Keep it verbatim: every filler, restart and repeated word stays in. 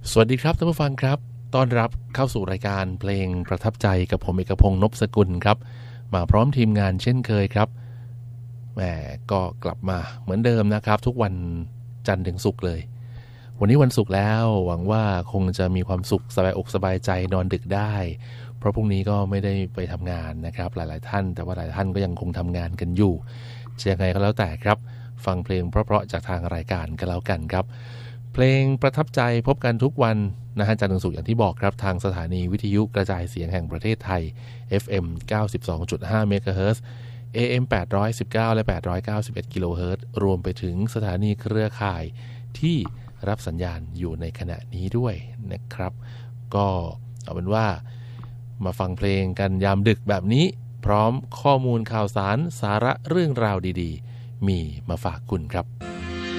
สวัสดีครับท่านผู้ฟังครับต้อนรับเข้าสู่รายการเพลงประทับใจกับผมเอกพงษ์นพสกุลครับมาพร้อมทีมงานเช่นเคยครับแหมก็กลับมาเหมือนเดิมนะครับทุกวันจันทร์ถึงศุกร์เลยวันนี้วันศุกร์แล้วหวังว่าคงจะมีความสุขสบายอกสบายใจนอนดึกได้เพราะพรุ่งนี้ก็ไม่ได้ไปทำงานนะครับหลายๆท่านแต่ว่าหลายท่านก็ยังคงทำงานกันอยู่จะยังไงก็แล้วแต่ครับฟังเพลงเพราะๆจากทางรายการก็แล้วกันครับเพลงประทับใจพบกันทุกวันนะฮะจันทร์ถึงศุกร์อย่างที่บอกครับทางสถานีวิทยุกระจายเสียงแห่งประเทศไทย เอฟ เอ็ม เก้าสิบสองจุดห้า เมกะเฮิรตซ์ เอ เอ็ม แปดร้อยสิบเก้า และ แปดร้อยเก้าสิบเอ็ด กิโลเฮิรตซ์ รวมไปถึงสถานีเครือข่ายที่รับสัญญาณอยู่ในขณะนี้ด้วยนะครับก็เอาเป็นว่ามาฟังเพลงกันยามดึกแบบนี้พร้อมข้อมูลข่าวสารสาระเรื่องราวดีๆมีมาฝากคุณครับ